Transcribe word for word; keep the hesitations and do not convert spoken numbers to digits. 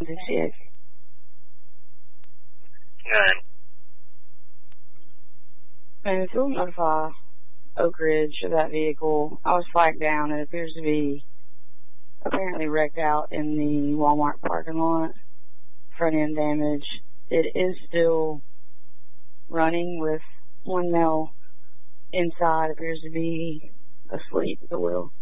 sixty-eight. Good. And if you'll notify Oak Ridge of that vehicle, I was flagged down. It appears to be apparently wrecked out in the Walmart parking lot. Front end damage. It is still running with one male inside, appears to be asleep at the wheel.